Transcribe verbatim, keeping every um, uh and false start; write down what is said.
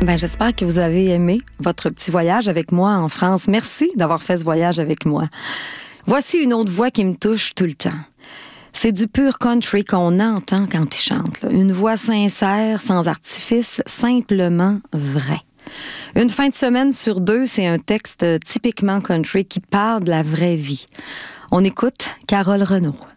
Ben, j'espère que vous avez aimé votre petit voyage avec moi en France. Merci d'avoir fait ce voyage avec moi. Voici une autre voix qui me touche tout le temps. C'est du pur country qu'on entend quand il chante. Là. Une voix sincère, sans artifice, simplement vraie. Une fin de semaine sur deux, c'est un texte typiquement country qui parle de la vraie vie. On écoute Carole Renaud.